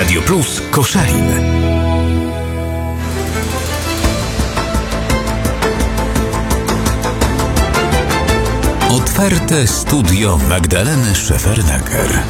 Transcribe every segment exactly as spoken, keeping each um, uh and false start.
Radio Plus Koszalin. Otwarte studio Magdaleny Szefernaker.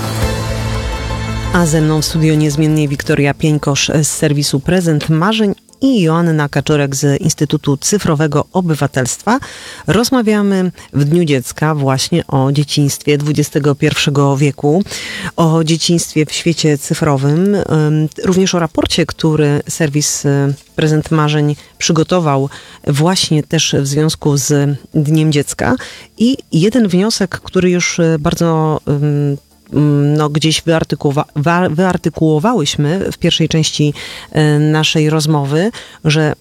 A ze mną w studio niezmiennie Wiktoria Pieńkosz z serwisu Prezent Marzeń i Joanna Kaczorek z Instytutu Cyfrowego Obywatelstwa. Rozmawiamy w Dniu Dziecka właśnie o dzieciństwie dwudziestego pierwszego wieku, o dzieciństwie w świecie cyfrowym, również o raporcie, który serwis Prezent Marzeń przygotował właśnie też w związku z Dniem Dziecka. I jeden wniosek, który już bardzo no, gdzieś wyartykułowa- wyartykułowałyśmy w pierwszej części naszej rozmowy, że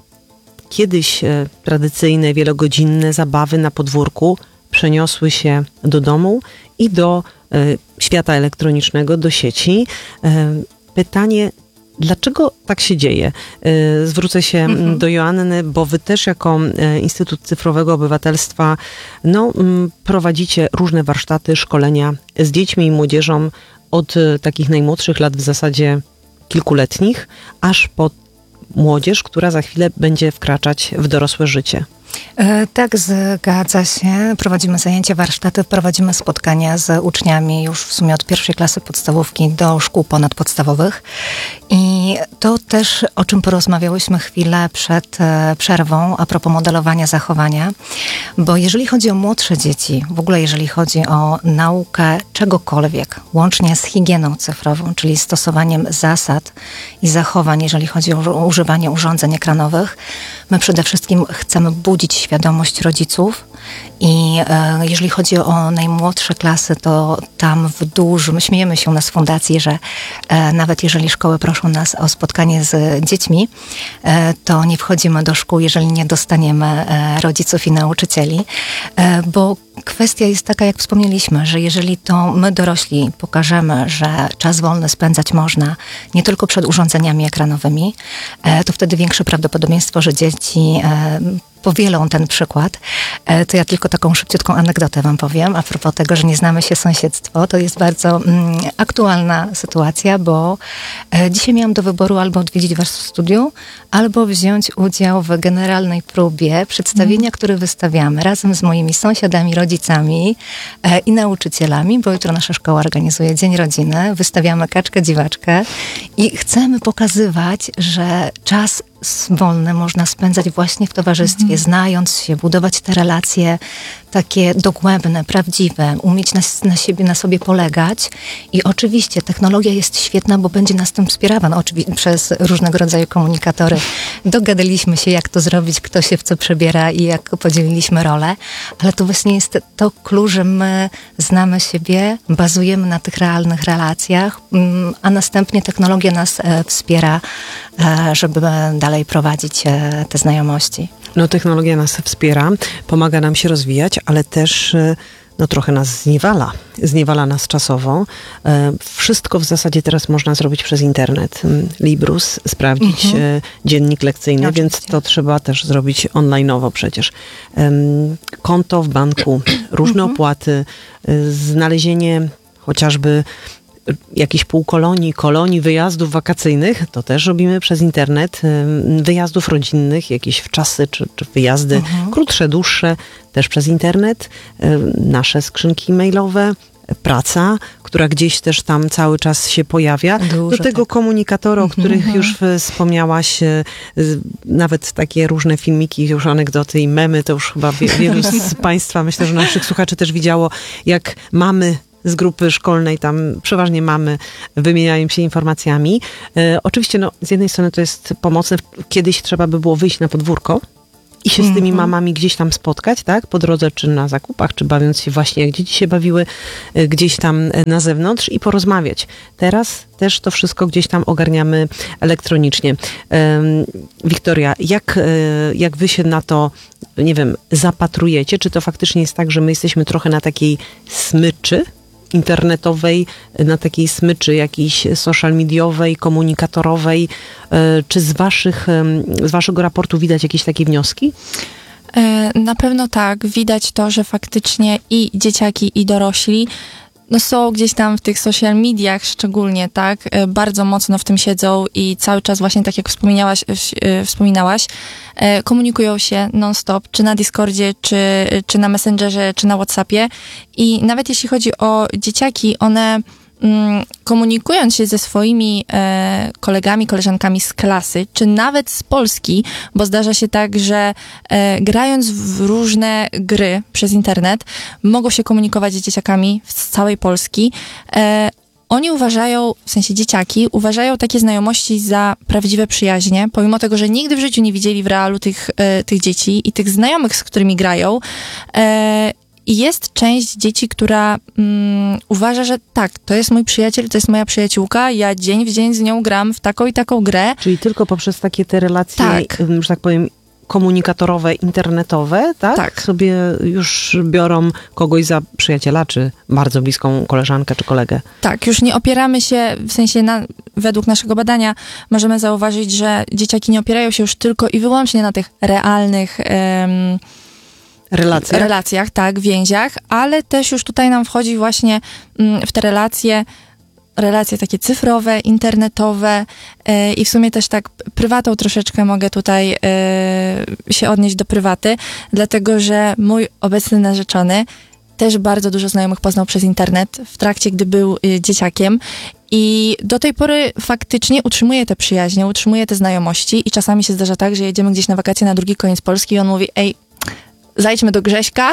kiedyś tradycyjne, wielogodzinne zabawy na podwórku przeniosły się do domu i do świata elektronicznego, do sieci. Pytanie, dlaczego tak się dzieje? Zwrócę się mhm. do Joanny, bo wy też jako Instytut Cyfrowego Obywatelstwa no, prowadzicie różne warsztaty, szkolenia z dziećmi i młodzieżą od takich najmłodszych lat w zasadzie kilkuletnich, aż po młodzież, która za chwilę będzie wkraczać w dorosłe życie. Tak, zgadza się. Prowadzimy zajęcia, warsztaty, prowadzimy spotkania z uczniami już w sumie od pierwszej klasy podstawówki do szkół ponadpodstawowych. I to też, o czym porozmawiałyśmy chwilę przed przerwą, a propos modelowania zachowania, bo jeżeli chodzi o młodsze dzieci, w ogóle jeżeli chodzi o naukę czegokolwiek, łącznie z higieną cyfrową, czyli stosowaniem zasad i zachowań, jeżeli chodzi o używanie urządzeń ekranowych, my przede wszystkim chcemy budzić świadomość rodziców i e, jeżeli chodzi o najmłodsze klasy, to tam w dużym, śmiejemy się u nas w fundacji, że e, nawet jeżeli szkoły proszą nas o spotkanie z dziećmi, e, to nie wchodzimy do szkół, jeżeli nie dostaniemy e, rodziców i nauczycieli, e, bo kwestia jest taka, jak wspomnieliśmy, że jeżeli to my dorośli pokażemy, że czas wolny spędzać można nie tylko przed urządzeniami ekranowymi, e, to wtedy większe prawdopodobieństwo, że dzieci e, powielą ten przykład. To ja tylko taką szybciutką anegdotę wam powiem a propos tego, że nie znamy się sąsiedztwo. To jest bardzo mm, aktualna sytuacja, bo e, dzisiaj miałam do wyboru albo odwiedzić was w studiu, albo wziąć udział w generalnej próbie przedstawienia, mm. które wystawiamy razem z moimi sąsiadami, rodzicami e, i nauczycielami, bo jutro nasza szkoła organizuje Dzień Rodziny. Wystawiamy kaczkę, dziwaczkę i chcemy pokazywać, że czas wolny można spędzać właśnie w towarzystwie, mhm. znając się, budować te relacje takie dogłębne, prawdziwe, umieć na, na siebie, na sobie polegać. I oczywiście technologia jest świetna, bo będzie nas tym wspierała, no, oczywiście przez różnego rodzaju komunikatory. Dogadaliśmy się, jak to zrobić, kto się w co przebiera i jak podzieliliśmy rolę, ale to właśnie jest to klucz, że my znamy siebie, bazujemy na tych realnych relacjach, a następnie technologia nas e, wspiera, e, żeby dalej prowadzić e, te znajomości. No, technologia nas wspiera, pomaga nam się rozwijać, ale też no, trochę nas zniewala. Zniewala nas czasowo. Wszystko w zasadzie teraz można zrobić przez internet. Librus, sprawdzić mhm. dziennik lekcyjny, Oczywiście. Więc to trzeba też zrobić online'owo przecież. Konto w banku, różne mhm. opłaty, znalezienie chociażby jakichś półkolonii, kolonii, wyjazdów wakacyjnych, to też robimy przez internet, wyjazdów rodzinnych, jakieś wczasy czy, czy wyjazdy mhm. krótsze, dłuższe, też przez internet, nasze skrzynki mailowe, praca, która gdzieś też tam cały czas się pojawia. Dużo, do tego tak. komunikatory, o których mm-hmm. już wspomniałaś, nawet takie różne filmiki, już anegdoty i memy, to już chyba wielu z Państwa, myślę, że naszych słuchaczy też widziało, jak mamy z grupy szkolnej, tam przeważnie mamy, wymieniają się informacjami. E, oczywiście, no, z jednej strony to jest pomocne. Kiedyś trzeba by było wyjść na podwórko i się mm-hmm. z tymi mamami gdzieś tam spotkać, tak? Po drodze, czy na zakupach, czy bawiąc się właśnie, jak dzieci się bawiły e, gdzieś tam na zewnątrz i porozmawiać. Teraz też to wszystko gdzieś tam ogarniamy elektronicznie. E, Wiktoria, jak, e, jak wy się na to, nie wiem, zapatrujecie? Czy to faktycznie jest tak, że my jesteśmy trochę na takiej smyczy internetowej, na takiej smyczy jakiejś social mediowej, komunikatorowej? Czy z waszych, z waszego raportu widać jakieś takie wnioski? Na pewno tak. Widać to, że faktycznie i dzieciaki, i dorośli no są gdzieś tam w tych social mediach szczególnie, tak, e, bardzo mocno w tym siedzą i cały czas właśnie tak jak wspominałaś, e, wspominałaś, e, komunikują się non-stop, czy na Discordzie, czy, czy na Messengerze, czy na WhatsAppie i nawet jeśli chodzi o dzieciaki, one mm, komunikując się ze swoimi e, kolegami, koleżankami z klasy, czy nawet z Polski, bo zdarza się tak, że e, grając w różne gry przez internet, mogą się komunikować z dzieciakami z całej Polski. E, oni uważają, w sensie dzieciaki, uważają takie znajomości za prawdziwe przyjaźnie, pomimo tego, że nigdy w życiu nie widzieli w realu tych, e, tych dzieci i tych znajomych, z którymi grają. E, I jest część dzieci, która mm, uważa, że tak, to jest mój przyjaciel, to jest moja przyjaciółka, ja dzień w dzień z nią gram w taką i taką grę. Czyli tylko poprzez takie te relacje, Tak. że tak powiem, komunikatorowe, internetowe, tak? Tak. Sobie już biorą kogoś za przyjaciela, czy bardzo bliską koleżankę, czy kolegę. Tak, już nie opieramy się, w sensie na, według naszego badania możemy zauważyć, że dzieciaki nie opierają się już tylko i wyłącznie na tych realnych em, Relacje? relacjach, tak, więziach, ale też już tutaj nam wchodzi właśnie mm, w te relacje, relacje takie cyfrowe, internetowe yy, i w sumie też tak prywatą troszeczkę mogę tutaj yy, się odnieść do prywaty, dlatego że mój obecny narzeczony też bardzo dużo znajomych poznał przez internet w trakcie, gdy był yy, dzieciakiem i do tej pory faktycznie utrzymuje te przyjaźnie, utrzymuje te znajomości i czasami się zdarza tak, że jedziemy gdzieś na wakacje na drugi koniec Polski i on mówi, ej, zajdźmy do Grześka,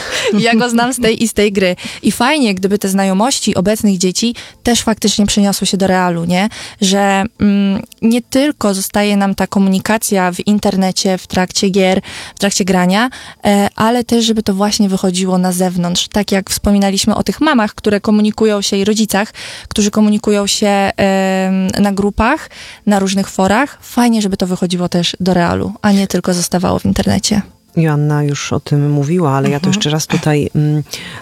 ja go znam z tej i z tej gry. I fajnie, gdyby te znajomości obecnych dzieci też faktycznie przeniosły się do realu, nie? Że mm, nie tylko zostaje nam ta komunikacja w internecie, w trakcie gier, w trakcie grania, e, ale też, żeby to właśnie wychodziło na zewnątrz. Tak jak wspominaliśmy o tych mamach, które komunikują się i rodzicach, którzy komunikują się e, na grupach, na różnych forach. Fajnie, żeby to wychodziło też do realu, a nie tylko zostawało w internecie. Joanna już o tym mówiła, ale ja to jeszcze raz tutaj mm,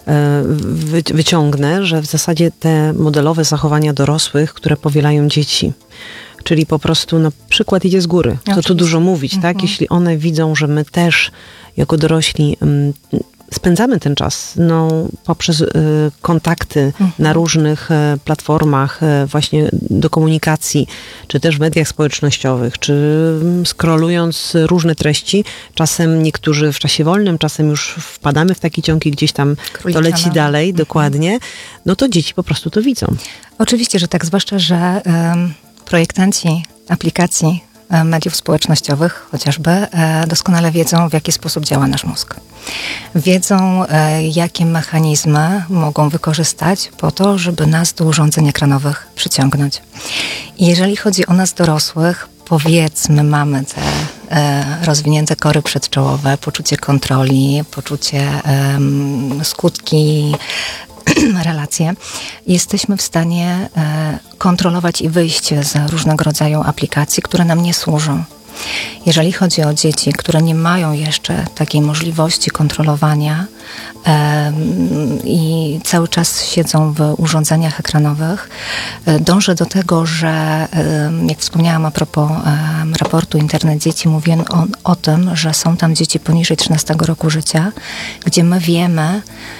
wy, wyciągnę, że w zasadzie te modelowe zachowania dorosłych, które powielają dzieci, czyli po prostu no, przykład idzie z góry. To Oczywiście. tu dużo mówić, tak? Jeśli one widzą, że my też jako dorośli mm, spędzamy ten czas no, poprzez y, kontakty mhm. na różnych y, platformach y, właśnie do komunikacji, czy też w mediach społecznościowych, czy y, scrollując różne treści, czasem niektórzy w czasie wolnym, czasem już wpadamy w taki ciąg i gdzieś tam Króliczana. to leci dalej, mhm. dokładnie, no to dzieci po prostu to widzą. Oczywiście, że tak, zwłaszcza, że um, projektanci aplikacji mediów społecznościowych chociażby doskonale wiedzą, w jaki sposób działa nasz mózg. Wiedzą, jakie mechanizmy mogą wykorzystać po to, żeby nas do urządzeń ekranowych przyciągnąć. I jeżeli chodzi o nas dorosłych, powiedzmy, mamy te rozwinięte kory przedczołowe, poczucie kontroli, poczucie um, skutki, relacje, jesteśmy w stanie e, kontrolować i wyjść z różnego rodzaju aplikacji, które nam nie służą. Jeżeli chodzi o dzieci, które nie mają jeszcze takiej możliwości kontrolowania e, i cały czas siedzą w urządzeniach ekranowych, e, dążę do tego, że e, jak wspomniałam a propos e, raportu Internet Dzieci, mówię o, o tym, że są tam dzieci poniżej trzynastego roku życia, gdzie my wiemy,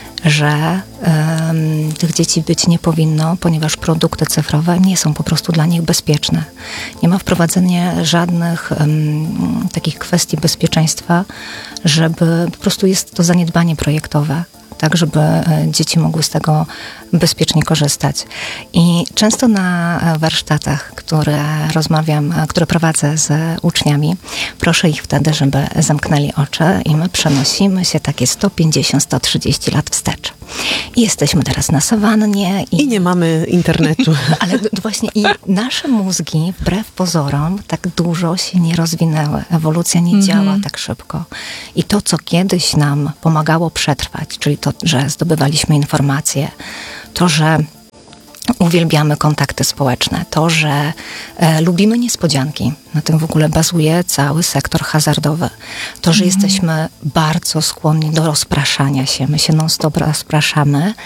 że um, tych dzieci być nie powinno, ponieważ produkty cyfrowe nie są po prostu dla nich bezpieczne. Nie ma wprowadzenia żadnych um, takich kwestii bezpieczeństwa, żeby po prostu jest to zaniedbanie projektowe, tak żeby dzieci mogły z tego bezpiecznie korzystać. I często na warsztatach, które rozmawiam, które prowadzę z uczniami, proszę ich wtedy, żeby zamknęli oczy i my przenosimy się takie sto pięćdziesiąt do stu trzydziestu lat wstecz. I jesteśmy teraz na sawannie. I, I nie mamy internetu. Ale właśnie i nasze mózgi, wbrew pozorom, tak dużo się nie rozwinęły. Ewolucja nie mm-hmm. działa tak szybko. I to, co kiedyś nam pomagało przetrwać, czyli to, że zdobywaliśmy informacje, to, że uwielbiamy kontakty społeczne, to, że e, lubimy niespodzianki. Na tym w ogóle bazuje cały sektor hazardowy. To, że mm. jesteśmy bardzo skłonni do rozpraszania się. My się non-stop rozpraszamy,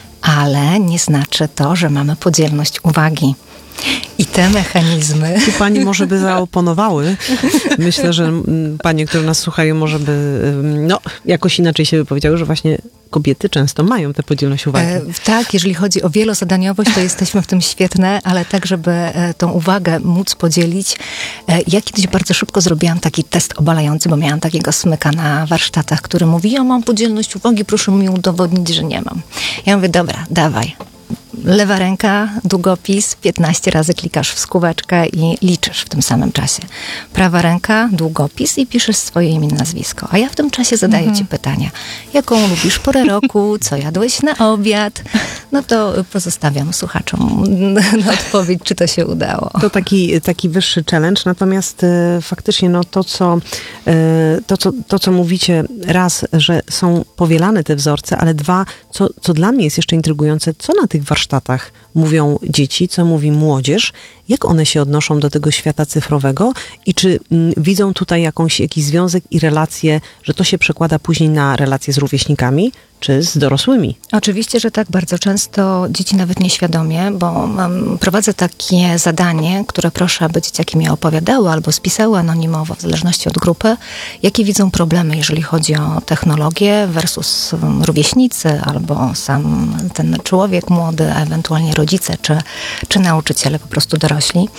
ale nie znaczy to, że mamy podzielność uwagi. I te mechanizmy... Tu pani może by zaoponowały. Myślę, że panie, które nas słuchają, może by no, jakoś inaczej się wypowiedziały, że właśnie kobiety często mają tę podzielność uwagi. E, tak, jeżeli chodzi o wielozadaniowość, to jesteśmy w tym świetne, ale tak, żeby e, tą uwagę móc podzielić. E, ja kiedyś bardzo szybko zrobiłam taki test obalający, bo miałam takiego smyka na warsztatach, który mówi, ja mam podzielność uwagi, proszę mi udowodnić, że nie mam. Ja mówię, dobra, dawaj. Lewa ręka, długopis, piętnaście razy klikasz w skóweczkę i liczysz w tym samym czasie. Prawa ręka, długopis i piszesz swoje imię i nazwisko. A ja w tym czasie zadaję mhm. ci pytania. Jaką lubisz porę roku? Co jadłeś na obiad? No to pozostawiam słuchaczom na odpowiedź, czy to się udało. To taki, taki wyższy challenge, natomiast e, faktycznie no, to, co, e, to, co, to, co mówicie, raz, że są powielane te wzorce, ale dwa, co, co dla mnie jest jeszcze intrygujące, co na tych warsztatach mówią dzieci, co mówi młodzież, jak one się odnoszą do tego świata cyfrowego i czy m, widzą tutaj jakąś, jakiś związek i relacje, że to się przekłada później na relacje z rówieśnikami, czy z dorosłymi? Oczywiście, że tak. Bardzo często dzieci nawet nieświadomie, bo um, prowadzę takie zadanie, które proszę, aby dzieciaki mi opowiadały albo spisały anonimowo, w zależności od grupy, jakie widzą problemy, jeżeli chodzi o technologię versus um, rówieśnicy albo sam ten człowiek młody, a ewentualnie rodzice czy, czy nauczyciele, po prostu dorośli.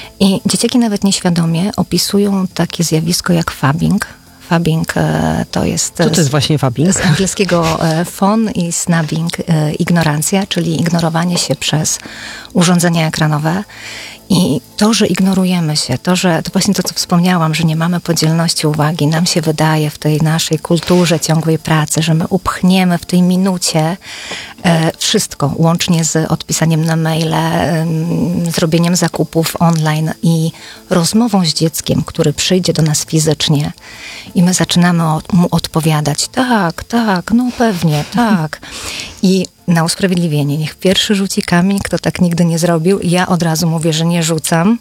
I dzieciaki nawet nieświadomie opisują takie zjawisko jak fabbing. Fabbing to jest... Co to jest właśnie fabbing? Z angielskiego phone i snubbing, ignorancja, czyli ignorowanie się przez urządzenia ekranowe. I to, że ignorujemy się, to, że to właśnie to, co wspomniałam, że nie mamy podzielności uwagi, nam się wydaje w tej naszej kulturze ciągłej pracy, że my upchniemy w tej minucie e, wszystko, łącznie z odpisaniem na maile, e, zrobieniem zakupów online i rozmową z dzieckiem, który przyjdzie do nas fizycznie i my zaczynamy od, mu odpowiadać, tak, tak, no pewnie, tak. I na usprawiedliwienie, niech pierwszy rzuci kamień, kto tak nigdy nie zrobił. Ja od razu mówię, że nie rzucam.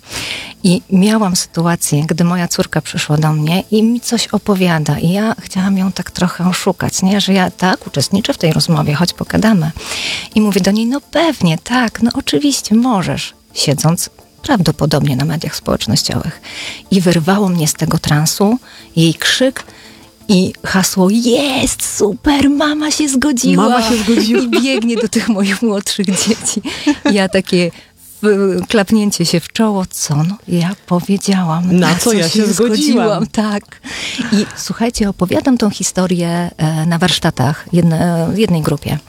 I miałam sytuację, gdy moja córka przyszła do mnie i mi coś opowiada. I ja chciałam ją tak trochę oszukać, nie? Że ja tak uczestniczę w tej rozmowie, choć pogadamy. I mówię do niej, no pewnie, tak, no oczywiście możesz. Siedząc prawdopodobnie na mediach społecznościowych. I wyrwało mnie z tego transu jej krzyk, i hasło, jest, super, mama się zgodziła. Mama się zgodziła. I biegnie do tych moich młodszych dzieci. Ja takie w, klapnięcie się w czoło, co? No, ja powiedziałam. Na co, co ja się zgodziłam. zgodziłam. Tak. I słuchajcie, opowiadam tą historię e, na warsztatach jedne, jednej grupie.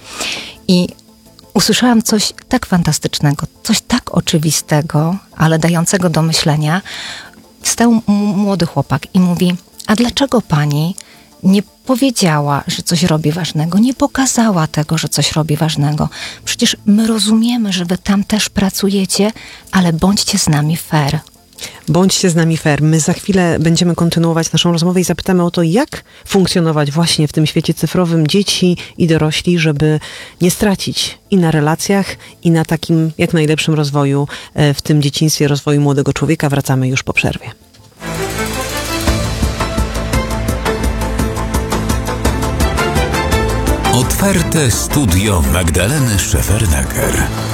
I usłyszałam coś tak fantastycznego, coś tak oczywistego, ale dającego do myślenia. Wstał m- młody chłopak i mówi, a dlaczego pani nie powiedziała, że coś robi ważnego, nie pokazała tego, że coś robi ważnego? Przecież my rozumiemy, że wy tam też pracujecie, ale bądźcie z nami fair. Bądźcie z nami fair. My za chwilę będziemy kontynuować naszą rozmowę i zapytamy o to, jak funkcjonować właśnie w tym świecie cyfrowym dzieci i dorośli, żeby nie stracić i na relacjach, i na takim jak najlepszym rozwoju w tym dzieciństwie, rozwoju młodego człowieka. Wracamy już po przerwie. Otwarte studio Magdaleny Szefernaker.